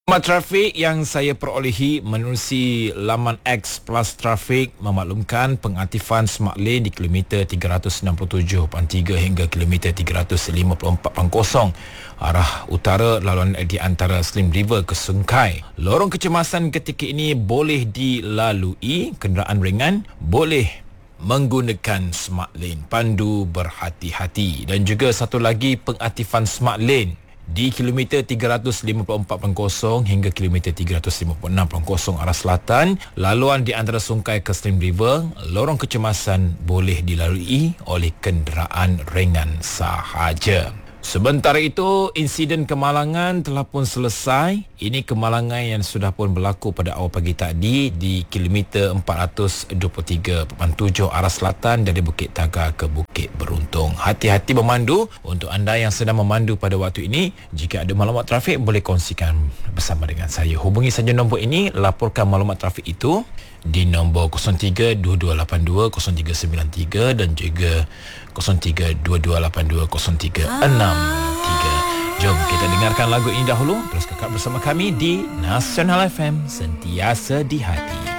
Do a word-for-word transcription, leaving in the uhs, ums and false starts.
Maklumat trafik yang saya perolehi menerusi laman X Plus Traffic memaklumkan pengaktifan Smart Lane di kilometer tiga ratus enam puluh tujuh titik tiga hingga kilometer tiga ratus lima puluh empat titik kosong arah utara laluan di antara Slim River ke Sungai. Lorong kecemasan ketika ini boleh dilalui kenderaan ringan, boleh menggunakan Smart Lane. Pandu berhati-hati. Dan juga satu lagi pengaktifan Smart Lane di kilometer tiga ratus lima puluh empat titik kosong hingga kilometer tiga ratus lima puluh enam titik kosong arah selatan, laluan di antara Sungai ke Slim River, lorong kecemasan boleh dilalui oleh kenderaan ringan sahaja. Sementara itu, insiden kemalangan telah pun selesai. Ini kemalangan yang sudah pun berlaku pada awal pagi tadi di kilometer empat ratus dua puluh tiga titik tujuh arah selatan dari Bukit Tagar ke Bukit Beruntung. Hati-hati memandu. Untuk anda yang sedang memandu pada waktu ini, jika ada maklumat trafik boleh kongsikan bersama dengan saya. Hubungi saja nombor ini, laporkan maklumat trafik itu di nombor kosong tiga dua dua lapan dua kosong tiga sembilan tiga dan juga kosong tiga dua dua lapan dua kosong tiga enam tiga. Jom kita dengarkan lagu ini dahulu. Terus kekal bersama kami di Nasional F M, sentiasa di hati.